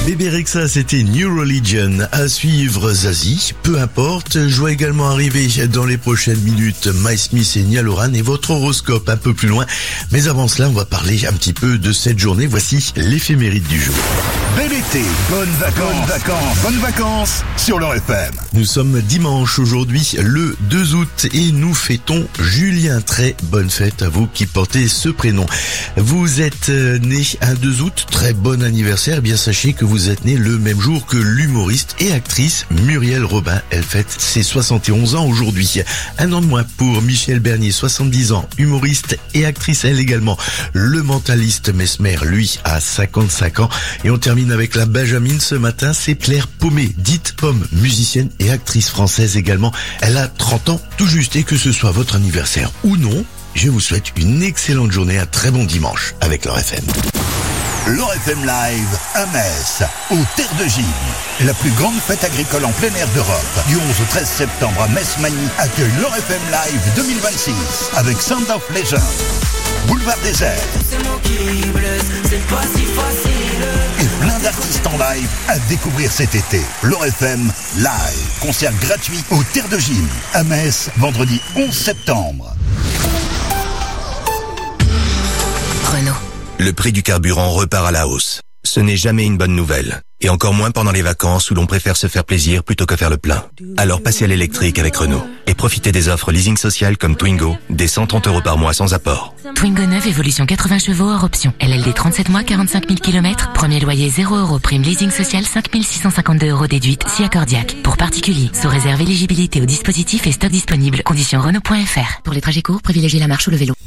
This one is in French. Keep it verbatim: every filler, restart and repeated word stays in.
Bébé Rexha, c'était New Religion. À suivre Zazie, peu importe. Je vois également arriver dans les prochaines minutes My Smith et Nia Loran et votre horoscope un peu plus loin. Mais avant cela, on va parler un petit peu de cette journée. Voici l'éphéméride du jour. Bel été, bonnes vacances, bonnes vacances, bonnes vacances sur leur F M. Nous sommes dimanche aujourd'hui, le deux août, et nous fêtons Julien. Très bonne fête à vous qui portez ce prénom. Vous êtes né un deux août, très bon anniversaire. Eh bien, sachez que vous êtes né le même jour que l'humoriste et actrice Muriel Robin. Elle fête ses soixante et onze ans aujourd'hui. Un an de moins pour Michel Bernier, soixante-dix ans, humoriste et actrice elle également. Le mentaliste Mesmer, lui, a cinquante-cinq ans. Et on termine avec la Benjamine ce matin, c'est Claire Paumé, dite Pomme, musicienne et actrice française également. Elle a trente ans tout juste, et que ce soit votre anniversaire ou non, je vous souhaite une excellente journée, un très bon dimanche avec leur F M. Leur F M Live à Metz, aux Terres de Gym. La plus grande fête agricole en plein air d'Europe. Du onze au treize septembre à Metz-Magny accueille Leur F M Live deux mille vingt-six avec Sound of Legend, Boulevard Désert et plein d'artistes en live à découvrir cet été. Leur F M Live, concert gratuit aux Terres de Gym à Metz, vendredi onze septembre. Renault. Le prix du carburant repart à la hausse. Ce n'est jamais une bonne nouvelle. Et encore moins pendant les vacances où l'on préfère se faire plaisir plutôt que faire le plein. Alors passez à l'électrique avec Renault. Et profitez des offres leasing social comme Twingo, des cent trente euros par mois sans apport. Twingo neuf, évolution quatre-vingts chevaux hors option. L L D trente-sept mois, quarante-cinq mille kilomètres. Premier loyer zéro euros. Prime leasing social cinq mille six cent cinquante-deux euros déduite, si accordiaque. Pour particuliers, sous réserve éligibilité au dispositif et stock disponible. Conditions Renault point F R. Pour les trajets courts, privilégiez la marche ou le vélo.